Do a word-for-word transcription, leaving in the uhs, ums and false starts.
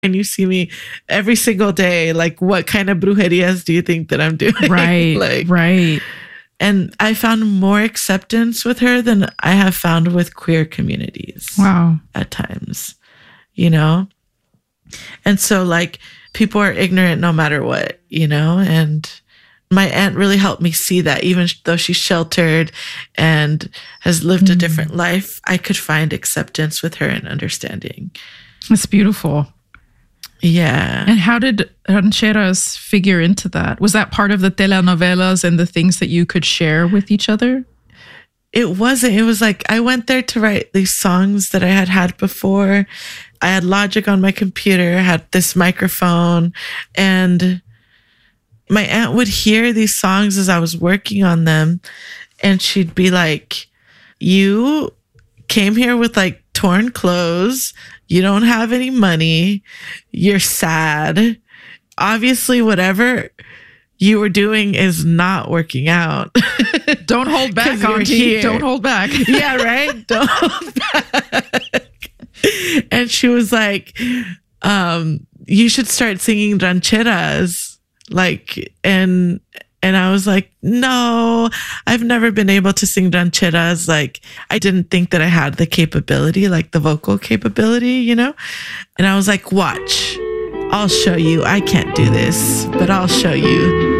and you see me every single day. Like, what kind of brujerias do you think that I'm doing? Right, like, right. And I found more acceptance with her than I have found with queer communities. Wow. At times, you know? And so, like, people are ignorant no matter what, you know? And my aunt really helped me see that, even though she's sheltered and has lived mm. a different life, I could find acceptance with her and understanding. That's beautiful. Yeah. And how did rancheras figure into that? Was that part of the telenovelas and the things that you could share with each other? It wasn't. It was like I went there to write these songs that I had had before. I had Logic on my computer, had this microphone, and my aunt would hear these songs as I was working on them, and she'd be like, you came here with like torn clothes. You don't have any money. You're sad. Obviously, whatever you were doing is not working out. Don't hold back, Auntie. Don't hold back. Yeah, right? Don't hold back. And she was like, um, you should start singing rancheras. Like, and And I was like, no, I've never been able to sing rancheras. Like, I didn't think that I had the capability, like the vocal capability, you know? And I was like, watch, I'll show you. I can't do this, but I'll show you.